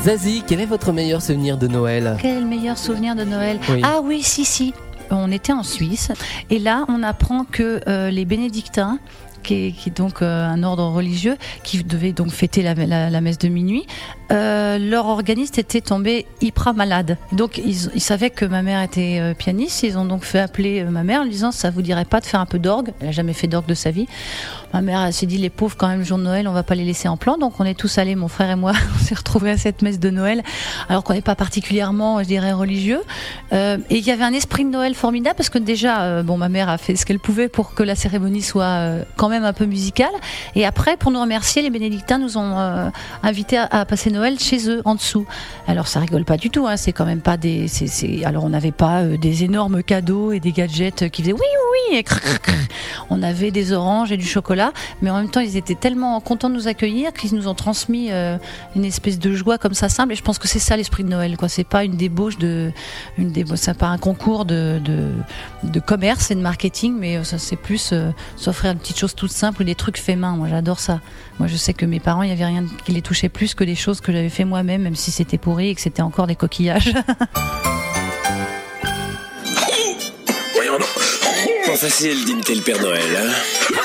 Zazie, quel est votre meilleur souvenir de Noël ? Quel est le meilleur souvenir de Noël ? Oui. Ah oui, si. On était en Suisse et là, on apprend que les bénédictins, qui est donc un ordre religieux, qui devait donc fêter la messe de minuit, leur organiste était tombé hyper malade. Donc ils savaient que ma mère était pianiste, ils ont donc fait appeler ma mère en lui disant ça vous dirait pas de faire un peu d'orgue ? Elle n'a jamais fait d'orgue de sa vie. Ma mère elle s'est dit les pauvres quand même le jour de Noël on va pas les laisser en plan, donc on est tous allés, mon frère et moi, on s'est retrouvés à cette messe de Noël alors qu'on n'est pas particulièrement, je dirais, religieux. Et il y avait un esprit de Noël formidable parce que déjà ma mère a fait ce qu'elle pouvait pour que la cérémonie soit quand même un peu musicale, et après pour nous remercier les bénédictins nous ont invités à passer Noël chez eux en dessous. Alors ça rigole pas du tout, hein, c'est quand même pas des alors on n'avait pas des énormes cadeaux et des gadgets qui faisaient oui et on avait des oranges et du chocolat, mais en même temps ils étaient tellement contents de nous accueillir qu'ils nous ont transmis une espèce de joie comme ça simple, et je pense que c'est ça l'esprit de Noël, quoi. C'est pas une débauche c'est pas un concours de commerce et de marketing, mais ça c'est plus s'offrir une petite chose toute simple ou des trucs faits main. Moi j'adore ça. Moi je sais que mes parents, il y avait rien qui les touchait plus que des choses que j'avais fait moi-même, même si c'était pourri et que c'était encore des coquillages. Voyons donc. Pas facile d'imiter le Père Noël, hein.